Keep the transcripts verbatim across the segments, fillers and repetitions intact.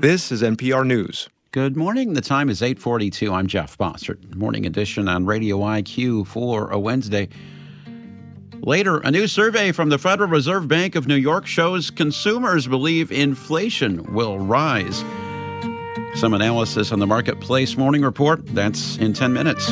This is N P R News. Good morning. The time is eight forty-two. I'm Jeff Bossert. Morning edition on Radio I Q for a Wednesday. Later, a new survey from the Federal Reserve Bank of New York shows consumers believe inflation will rise. Some analysis on the Marketplace Morning Report. That's in ten minutes.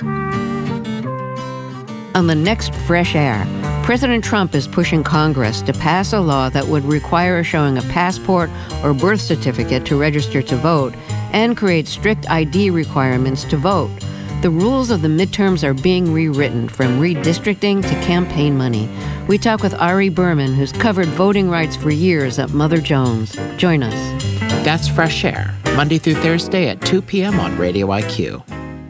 On the next Fresh Air, President Trump is pushing Congress to pass a law that would require showing a passport or birth certificate to register to vote and create strict I D requirements to vote. The rules of the midterms are being rewritten, from redistricting to campaign money. We talk with Ari Berman, who's covered voting rights for years at Mother Jones. Join us. That's Fresh Air, Monday through Thursday at two p.m. on Radio I Q.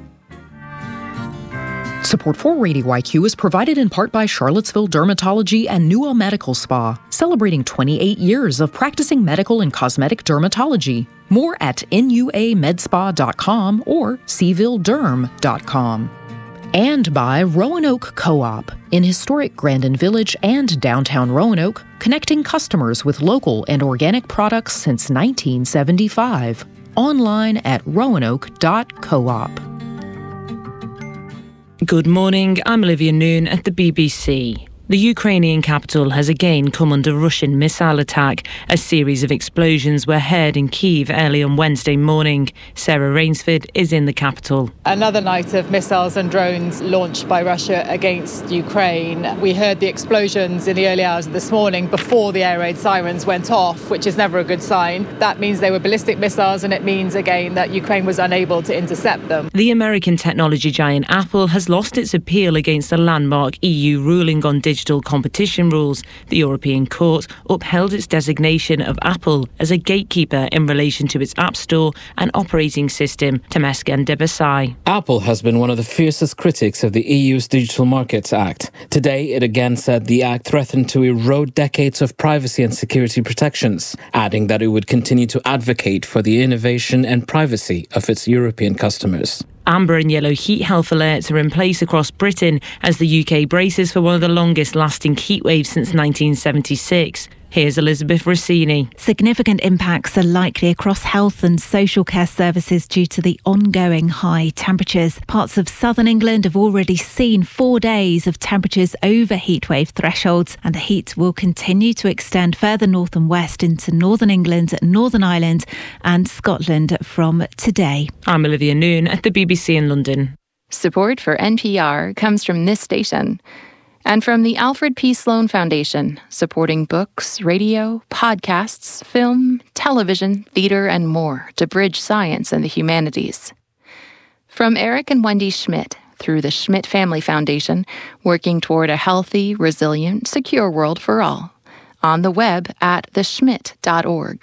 Support for Radio I Q is provided in part by Charlottesville Dermatology and Newell Medical Spa, celebrating twenty-eight years of practicing medical and cosmetic dermatology. More at N U A med spa dot com or Seville Derm dot com. And by Roanoke Co-op, in historic Grandin Village and downtown Roanoke, connecting customers with local and organic products since nineteen seventy-five. Online at roanoke dot coop. Good morning, I'm Olivia Noon at the B B C. The Ukrainian capital has again come under Russian missile attack. A series of explosions were heard in Kyiv early on Wednesday morning. Sarah Rainsford is in the capital. Another night of missiles and drones launched by Russia against Ukraine. We heard the explosions in the early hours of this morning before the air raid sirens went off, which is never a good sign. That means they were ballistic missiles, and it means again that Ukraine was unable to intercept them. The American technology giant Apple has lost its appeal against the landmark E U ruling on digital Digital competition rules. The European Court upheld its designation of Apple as a gatekeeper in relation to its App Store and operating system. Temesgen Debesai. Apple has been one of the fiercest critics of the E U's Digital Markets Act. Today, it again said the act threatened to erode decades of privacy and security protections, adding that it would continue to advocate for the innovation and privacy of its European customers. Amber and yellow heat health alerts are in place across Britain as the U K braces for one of the longest lasting heat waves since nineteen seventy-six. Here's Elizabeth Rossini. Significant impacts are likely across health and social care services due to the ongoing high temperatures. Parts of southern England have already seen four days of temperatures over heatwave thresholds, and the heat will continue to extend further north and west into northern England, Northern Ireland and Scotland from today. I'm Olivia Noon at the B B C in London. Support for N P R comes from this station and from the Alfred P. Sloan Foundation, supporting books, radio, podcasts, film, television, theater, and more to bridge science and the humanities. From Eric and Wendy Schmidt, through the Schmidt Family Foundation, working toward a healthy, resilient, secure world for all. On the web at the schmidt dot org.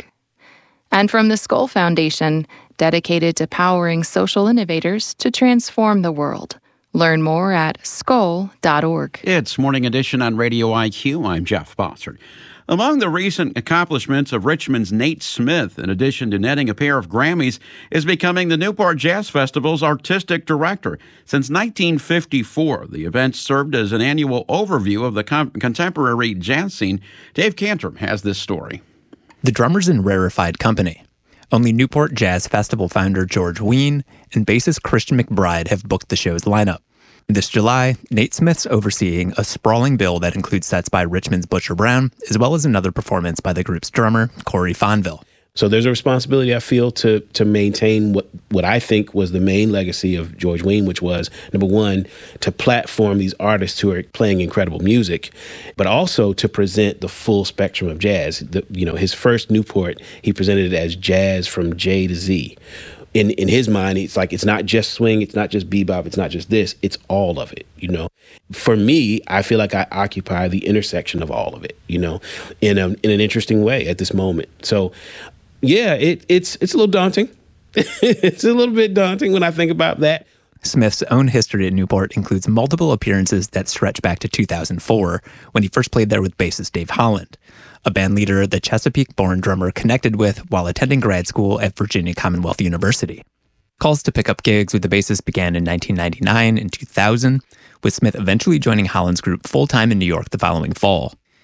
And from the Skoll Foundation, dedicated to powering social innovators to transform the world. Learn more at skoll dot org. It's Morning Edition on Radio I Q. I'm Jeff Bossert. Among the recent accomplishments of Richmond's Nate Smith, in addition to netting a pair of Grammys, is becoming the Newport Jazz Festival's artistic director. Since nineteen fifty-four, the event served as an annual overview of the com- contemporary jazz scene. Dave Cantor has this story. The drummer's in rarefied company. Only Newport Jazz Festival founder George Wein and bassist Christian McBride have booked the show's lineup. This July, Nate Smith's overseeing a sprawling bill that includes sets by Richmond's Butcher Brown, as well as another performance by the group's drummer, Corey Fonville. So there's a responsibility, I feel, to to maintain what, what I think was the main legacy of George Wein, which was, number one, to platform these artists who are playing incredible music, but also to present the full spectrum of jazz. The, you know, his first Newport, he presented it as jazz from J to Z. In in his mind, it's like, it's not just swing, it's not just bebop, it's not just this, it's all of it, you know. For me, I feel like I occupy the intersection of all of it, you know, in a, in an interesting way at this moment. So, yeah, it, it's it's a little daunting. It's a little bit daunting when I think about that. Smith's own history at Newport includes multiple appearances that stretch back to two thousand four, when he first played there with bassist Dave Holland, a band leader the Chesapeake-born drummer connected with while attending grad school at Virginia Commonwealth University. Calls to pick up gigs with the bassist began in nineteen ninety-nine and two thousand, with Smith eventually joining Holland's group full-time in New York the following fall.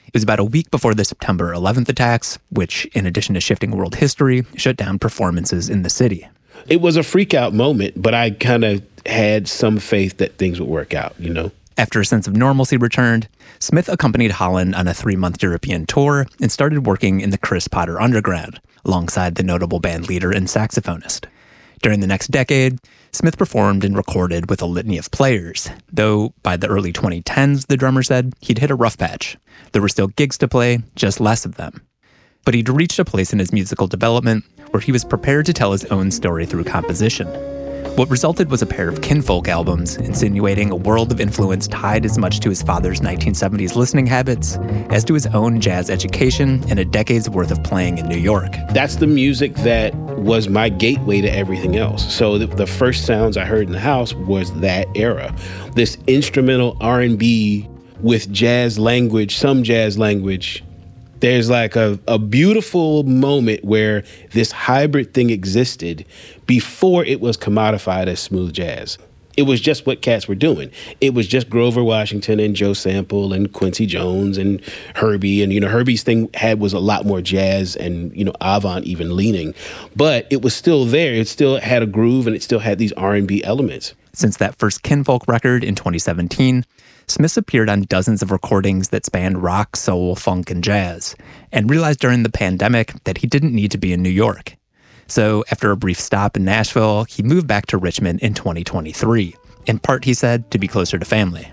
It was about a week before the September eleventh attacks, which, in addition to shifting world history, shut down performances in the city. It was a freak out moment, but I kind of had some faith that things would work out, you know? After a sense of normalcy returned, Smith accompanied Holland on a three-month European tour and started working in the Chris Potter Underground, alongside the notable band leader and saxophonist. During the next decade, Smith performed and recorded with a litany of players, though by the early twenty tens, the drummer said, he'd hit a rough patch. There were still gigs to play, just less of them. But he'd reached a place in his musical development where he was prepared to tell his own story through composition. What resulted was a pair of kinfolk albums, insinuating a world of influence tied as much to his father's nineteen seventies listening habits as to his own jazz education and a decade's worth of playing in New York. That's the music that was my gateway to everything else. So the, the first sounds I heard in the house was that era. This instrumental R and B with jazz language, some jazz language. There's like a, a beautiful moment where this hybrid thing existed before it was commodified as smooth jazz. It was just what cats were doing. It was just Grover Washington and Joe Sample and Quincy Jones and Herbie. And, you know, Herbie's thing had was a lot more jazz and, you know, avant even leaning. But it was still there. It still had a groove and it still had these R and B elements. Since that first Kinfolk record in twenty seventeen, Smith's appeared on dozens of recordings that spanned rock, soul, funk, and jazz, and realized during the pandemic that he didn't need to be in New York. So after a brief stop in Nashville, he moved back to Richmond in twenty twenty-three, in part, he said, to be closer to family.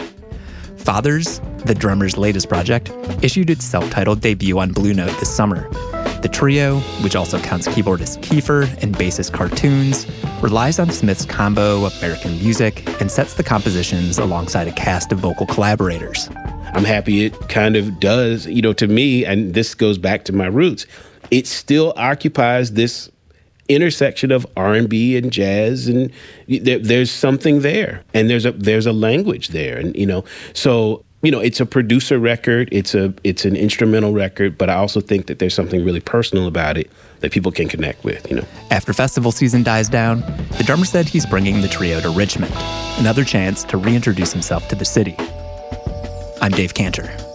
Fathers, the drummer's latest project, issued its self-titled debut on Blue Note this summer. The trio, which also counts keyboardist Kiefer and bassist Cartoons, relies on Smith's combo of American music and sets the compositions alongside a cast of vocal collaborators. I'm happy it kind of does, you know, to me, and this goes back to my roots, it still occupies this intersection of R and B and jazz, and there, there's something there, and there's a there's a language there, and you know, so you know, it's a producer record, it's a it's an instrumental record, but I also think that there's something really personal about it that people can connect with, you know. After festival season dies down, the drummer said he's bringing the trio to Richmond, another chance to reintroduce himself to the city. I'm Dave Cantor.